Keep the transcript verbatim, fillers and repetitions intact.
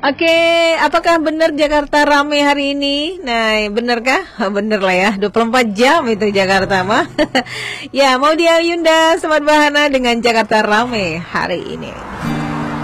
Oke, apakah benar Jakarta ramai hari ini? Nah, benar kah? Bener lah ya, dua puluh empat jam itu Jakarta mah. Ya, mau dia Yunda, Sobat Bahana dengan Jakarta ramai hari ini.